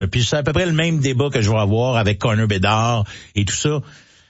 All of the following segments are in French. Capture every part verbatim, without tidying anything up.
Puis c'est à peu près le même débat que je vais avoir avec Connor Bedard et tout ça.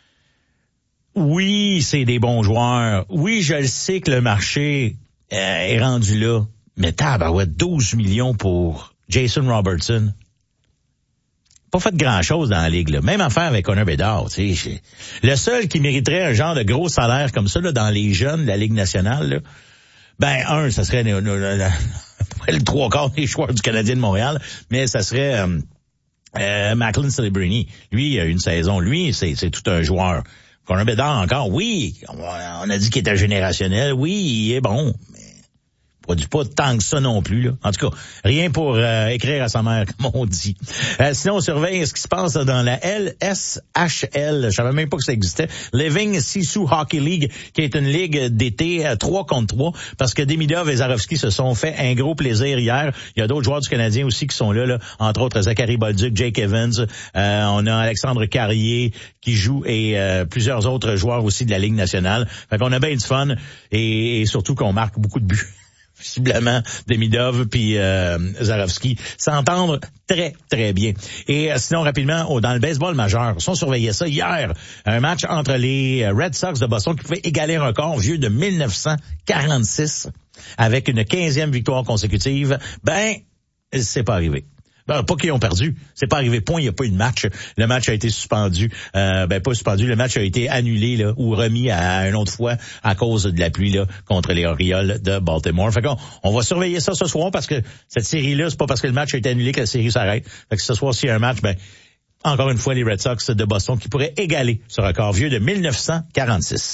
Oui, c'est des bons joueurs. Oui, je le sais que le marché euh, est rendu là. Mais tabarouette, douze millions pour Jason Robertson. Pas fait grand-chose dans la ligue, là. Même affaire avec Connor Bedard, tu sais. Le seul qui mériterait un genre de gros salaire comme ça, là, dans les jeunes de la Ligue nationale, là, ben, un, ça serait le, le, le, le, le trois quarts des joueurs du Canadien de Montréal, mais ça serait euh, euh, Macklin Celebrini. Lui, il a une saison. Lui, c'est, c'est tout un joueur. Connor Bedard encore, oui, on a dit qu'il était générationnel, oui, il est bon, mais produit pas tant que ça non plus, là. En tout cas, rien pour euh, écrire à sa mère, comme on dit. Euh, sinon, on surveille ce qui se passe dans la L S H L. Je savais même pas que ça existait. Living Sisu Hockey League, qui est une ligue d'été à trois contre trois, parce que Demidov et Zarovski se sont fait un gros plaisir hier. Il y a d'autres joueurs du Canadien aussi qui sont là, là. Entre autres Zachary Bolduc, Jake Evans. Euh, on a Alexandre Carrier qui joue et euh, plusieurs autres joueurs aussi de la Ligue nationale. Fait qu'on a bien du fun et, et surtout qu'on marque beaucoup de buts. Visiblement, Demidov puis euh, Zarovski s'entendent très, très bien. Et euh, sinon, rapidement, oh, dans le baseball majeur, on surveillait ça hier, un match entre les Red Sox de Boston qui pouvait égaler un record vieux de mille neuf cent quarante-six avec une quinzième victoire consécutive. Ben, c'est pas arrivé. Ben, pas qu'ils ont perdu. C'est pas arrivé. Point, il n'y a pas eu de match. Le match a été suspendu. Euh, ben, pas suspendu. Le match a été annulé, là, ou remis à une autre fois à cause de la pluie, là, contre les Orioles de Baltimore. Fait qu'on, on va surveiller ça ce soir parce que cette série-là, c'est pas parce que le match a été annulé que la série s'arrête. Fait que ce soir, s'il y a un match, ben, encore une fois, les Red Sox de Boston qui pourraient égaler ce record vieux de mille neuf cent quarante-six.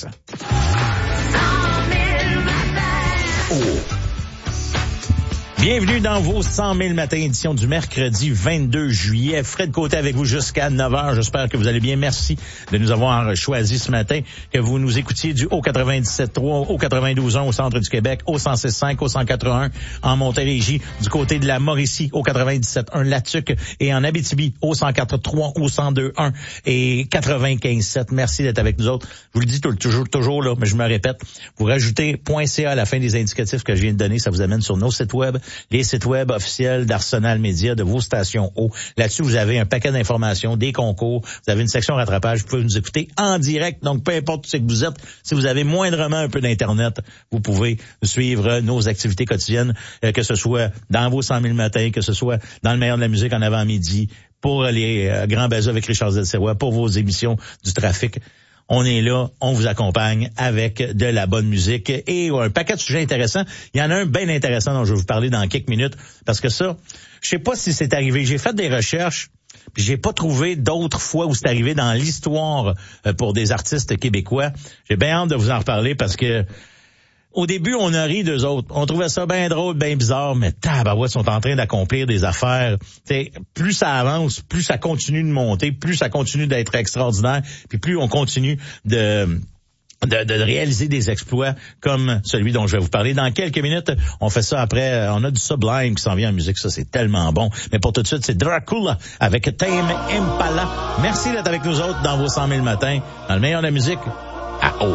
Oh. Bienvenue dans vos cent mille matins, édition du mercredi vingt-deux juillet. Fred Côté avec vous jusqu'à neuf heures. J'espère que vous allez bien. Merci de nous avoir choisi ce matin, que vous nous écoutiez du haut quatre-vingt-dix-sept trois, au quatre-vingt-douze un au centre du Québec, au cent six cinq, au cent quatre-vingt-un en Montérégie, du côté de la Mauricie, au quatre-vingt-dix-sept un Latuc et en Abitibi, au cent quatre trois, au cent deux un et quatre-vingt-quinze sept. Merci d'être avec nous autres. Je vous le dis toujours, toujours là, mais je me répète. Vous rajoutez .ca à la fin des indicatifs que je viens de donner. Ça vous amène sur nos sites web, les sites web officiels d'Arsenal Média, de vos stations haut. Là-dessus, vous avez un paquet d'informations, des concours, vous avez une section rattrapage, vous pouvez nous écouter en direct. Donc, peu importe où c'est que vous êtes, si vous avez moindrement un peu d'Internet, vous pouvez suivre nos activités quotidiennes, euh, que ce soit dans vos cent mille matins, que ce soit dans le meilleur de la musique en avant-midi, pour les euh, grands bazars avec Richard Zelserois, pour vos émissions du trafic. On est là, on vous accompagne avec de la bonne musique et un paquet de sujets intéressants. Il y en a un bien intéressant dont je vais vous parler dans quelques minutes parce que ça, je sais pas si c'est arrivé. J'ai fait des recherches, puis j'ai pas trouvé d'autres fois où c'est arrivé dans l'histoire pour des artistes québécois. J'ai bien hâte de vous en reparler parce que au début, on a ri d'eux autres. On trouvait ça bien drôle, bien bizarre, mais tabarouette, ils sont en train d'accomplir des affaires. T'sais, plus ça avance, plus ça continue de monter, plus ça continue d'être extraordinaire, puis plus on continue de... De, de réaliser des exploits comme celui dont je vais vous parler dans quelques minutes. On fait ça après, on a du Sublime qui s'en vient en musique, ça c'est tellement bon. Mais pour tout de suite, c'est Dracula avec Tame Impala. Merci d'être avec nous autres dans vos cent mille matins, dans le meilleur de la musique. Ah oh!